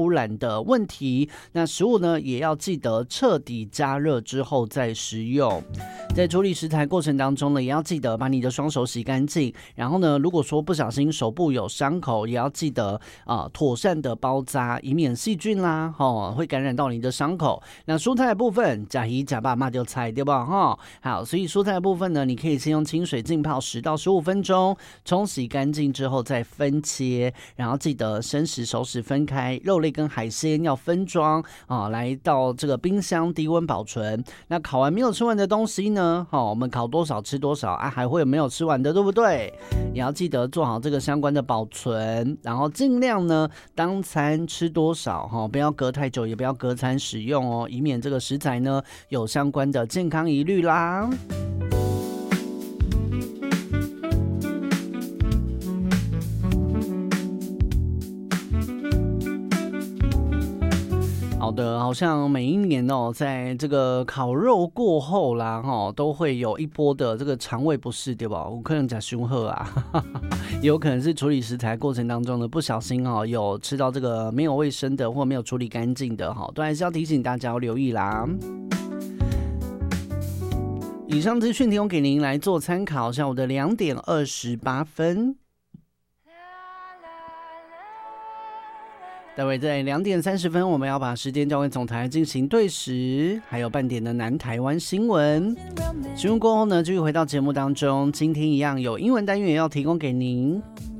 污染的问题。那食物呢，也要记得彻底加热之后再食用。在处理食材过程当中呢，也要记得把你的双手洗干净。然后呢，如果说不小心手部有伤口，也要记得妥善的包扎，以免细菌啦会感染到你的伤口。那蔬菜的部分，假鱼假爸骂丢菜对吧好，所以蔬菜的部分呢，你可以先用清水浸泡10到15分钟，冲洗干净之后再分切，然后记得生食熟食分开，肉类跟海鲜要分装来到这个冰箱低温保存。那烤完没有吃完的东西呢，我们烤多少吃多少还会有没有吃完的，对不对？也要记得做好这个相关的保存，然后尽量呢当餐吃多少不要隔太久，也不要隔餐使用以免这个食材呢有相关的健康疑虑啦。好的，好像每一年在这个烤肉过后啦都会有一波的这个肠胃不适，对吧？有可能吃太多也有可能是处理食材过程当中呢不小心有吃到这个没有卫生的或没有处理干净的都还是要提醒大家要留意啦。以上资讯提供给您来做参考，像我的2点28分。待会在2点30分，我们要把时间交给总台进行对时，还有半点的南台湾新闻。新闻过后呢，继续回到节目当中。今天一样有英文单元也要提供给您。